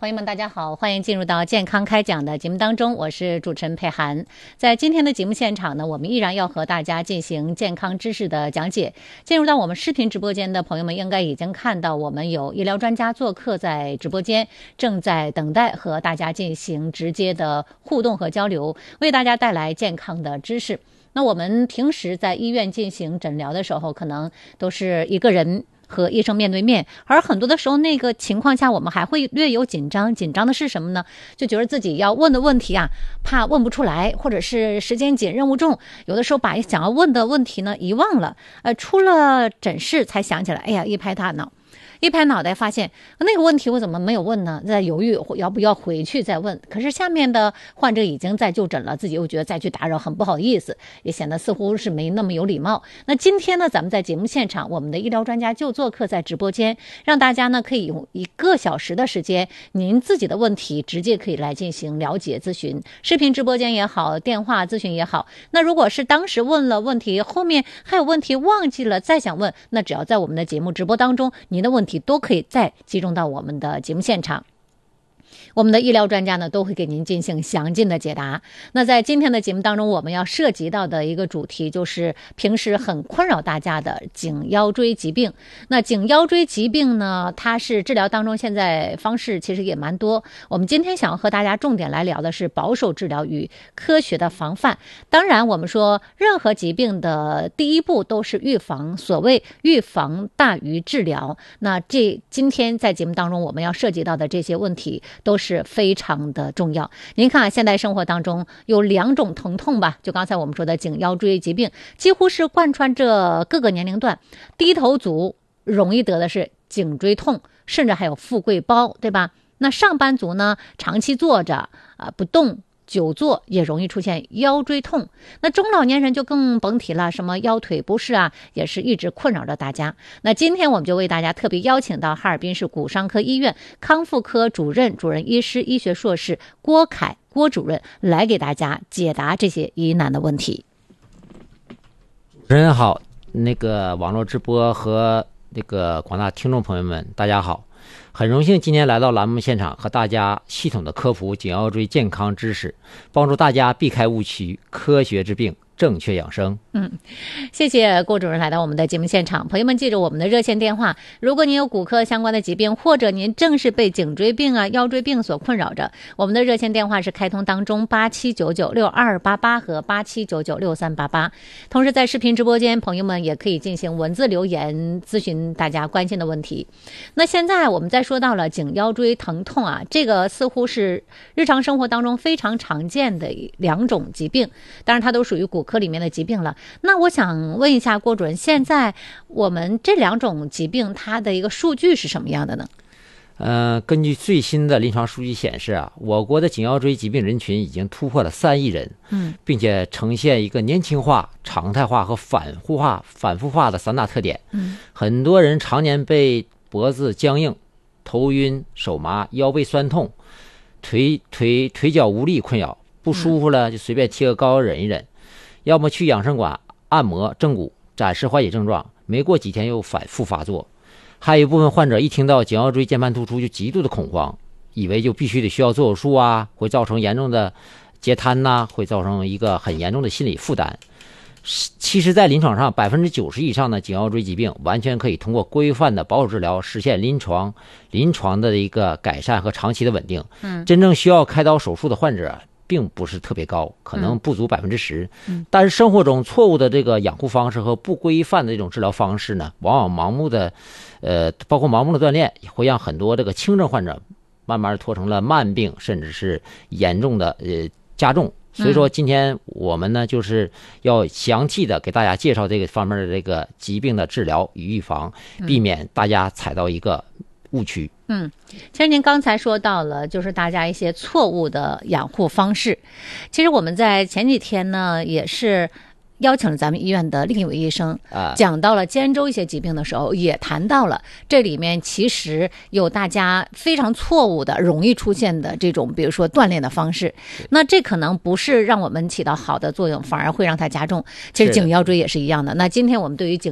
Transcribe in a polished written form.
朋友们大家好，欢迎进入到健康开讲的节目当中，我是主持人佩涵。在今天的节目现场呢，我们依然要和大家进行健康知识的讲解。进入到我们视频直播间的朋友们应该已经看到，我们有医疗专家做客在直播间，正在等待和大家进行直接的互动和交流，为大家带来健康的知识。那我们平时在医院进行诊疗的时候，可能都是一个人和医生面对面，而很多的时候那个情况下我们还会略有紧张的是什么呢？就觉得自己要问的问题啊，怕问不出来，或者是时间紧任务重，有的时候把想要问的问题呢遗忘了，出了诊室才想起来，哎呀，一拍脑袋发现那个问题我怎么没有问呢？在犹豫要不要回去再问，可是下面的患者已经在就诊了，自己又觉得再去打扰很不好意思，也显得似乎是没那么有礼貌。那今天呢，咱们在节目现场，我们的医疗专家就做客在直播间，让大家呢可以用1个小时的时间，您自己的问题直接可以来进行了解咨询，视频直播间也好，电话咨询也好。那如果是当时问了问题，后面还有问题忘记了再想问，那只要在我们的节目直播当中，您的问题都可以再集中到我们的节目现场，我们的医疗专家呢都会给您进行详尽的解答。那在今天的节目当中，我们要涉及到的一个主题就是平时很困扰大家的颈腰椎疾病。那颈腰椎疾病呢，它是治疗当中现在方式其实也蛮多。我们今天想要和大家重点来聊的是保守治疗与科学的防范。当然我们说任何疾病的第一步都是预防，所谓预防大于治疗。那今天在节目当中我们要涉及到的这些问题都是非常的重要。您看现代生活当中有2种疼痛吧，就刚才我们说的颈腰椎疾病，几乎是贯穿着各个年龄段。低头族容易得的是颈椎痛，甚至还有富贵包，对吧？那上班族呢，长期坐着不动，久坐也容易出现腰椎痛。那中老年人就更甭提了，什么腰腿不适啊，也是一直困扰着大家。那今天我们就为大家特别邀请到哈尔滨市骨伤科医院康复科主任医师、医学硕士郭凯郭主任来给大家解答这些疑难的问题。 主持人好，那个网络直播和那个广大听众朋友们大家好，很荣幸今天来到栏目现场，和大家系统的科普颈腰椎健康知识，帮助大家避开误区，科学治病，正确养生。 谢谢郭主任来到我们的节目现场。朋友们记住我们的热线电话，如果您有骨科相关的疾病，或者您正是被颈椎病腰椎病所困扰着，我们的热线电话是开通当中87996288和87996388。同时在视频直播间，朋友们也可以进行文字留言咨询大家关心的问题。那现在我们再说到了颈腰椎疼痛这个似乎是日常生活当中非常常见的2种疾病，当然它都属于骨科里面的疾病了。那我想问一下郭主任，现在我们这2种疾病它的一个数据是什么样的呢？ 根据最新的临床数据显示我国的颈腰椎疾病人群已经突破了3亿人，并且呈现一个年轻化、常态化和反复化的3大特点。很多人常年被脖子僵硬、头晕、手麻、腰背酸痛、腿脚无力困扰，不舒服了就随便贴个膏药忍一忍，要么去养生馆按摩正骨，暂时缓解症状，没过几天又反复发作。还有一部分患者一听到颈腰椎间盘突出就极度的恐慌，以为就必须得需要做手术会造成严重的截瘫会造成一个很严重的心理负担。其实在临床上90%以上的颈腰椎疾病完全可以通过规范的保守治疗实现临床的一个改善和长期的稳定。真正需要开刀手术的患者并不是特别高，可能不足10%。但是生活中错误的这个养护方式和不规范的这种治疗方式呢，往往包括盲目的锻炼，会让很多这个轻症患者慢慢拖成了慢病，甚至是严重的加重。所以说今天我们呢就是要详细的给大家介绍这个方面的这个疾病的治疗与预防，避免大家踩到一个误区。 其实您刚才说到了就是大家一些错误的养护方式。其实我们在前几天呢也是邀请了咱们医院的另一位医生讲到了肩周一些疾病的时候，也谈到了这里面其实有大家非常错误的容易出现的这种比如说锻炼的方式，那这可能不是让我们起到好的作用，反而会让它加重。其实颈腰椎也是一样的。那今天我们对于颈